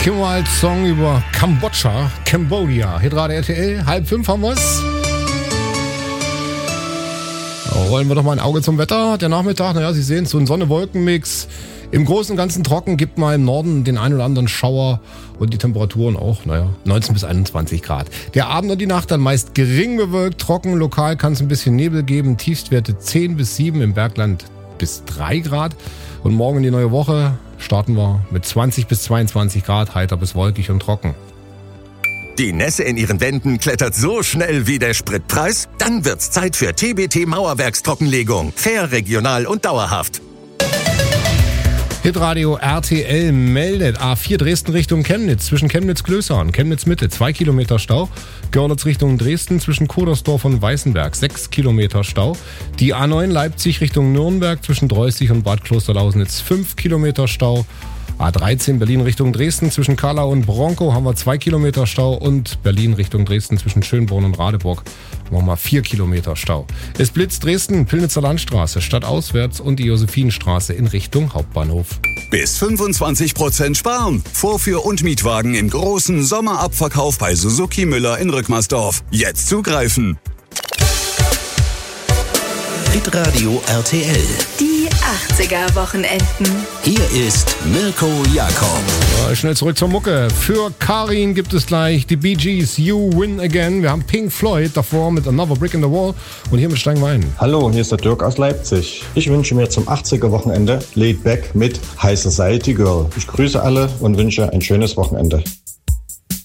Kimwald Song über Cambodia. Hitradio RTL, 4:30 haben wir's. Rollen wir doch mal ein Auge zum Wetter. Der Nachmittag, naja, Sie sehen, so ein Sonne-Wolken-Mix. Im Großen und Ganzen trocken, gibt mal im Norden den einen oder anderen Schauer und die Temperaturen auch, 19 bis 21 Grad. Der Abend und die Nacht dann meist gering bewölkt, trocken, lokal kann es ein bisschen Nebel geben, Tiefstwerte 10 bis 7, im Bergland bis 3 Grad. Und morgen in die neue Woche starten wir mit 20 bis 22 Grad, heiter bis wolkig und trocken. Die Nässe in Ihren Wänden klettert so schnell wie der Spritpreis? Dann wird's Zeit für TBT Mauerwerkstrockenlegung. Fair, regional und dauerhaft. Hitradio RTL meldet A4 Dresden Richtung Chemnitz, zwischen Chemnitz-Klößern, Chemnitz-Mitte 2 Kilometer Stau, Görlitz Richtung Dresden zwischen Kodersdorf und Weißenberg 6 Kilometer Stau, die A9 Leipzig Richtung Nürnberg zwischen Dreußig und Bad Klosterlausnitz 5 Kilometer Stau, A13 Berlin Richtung Dresden zwischen Kallau und Bronkow haben wir 2 Kilometer Stau und Berlin Richtung Dresden zwischen Schönborn und Radeburg machen wir 4 Kilometer Stau. Es blitzt Dresden, Pillnitzer Landstraße, stadtauswärts und die Josephinenstraße in Richtung Hauptbahnhof. Bis 25% sparen. Vorführ- und Mietwagen im großen Sommerabverkauf bei Suzuki Müller in Rückmarsdorf. Jetzt zugreifen. Hitradio RTL. Die 80er-Wochenenden. Hier ist Mirko Jakob. Ja, schnell zurück zur Mucke. Für Karin gibt es gleich die Bee Gees, You Win Again. Wir haben Pink Floyd davor mit Another Brick in the Wall. Und hiermit steigen wir ein. Hallo, hier ist der Dirk aus Leipzig. Ich wünsche mir zum 80er-Wochenende Laid Back mit High Society Girl. Ich grüße alle und wünsche ein schönes Wochenende.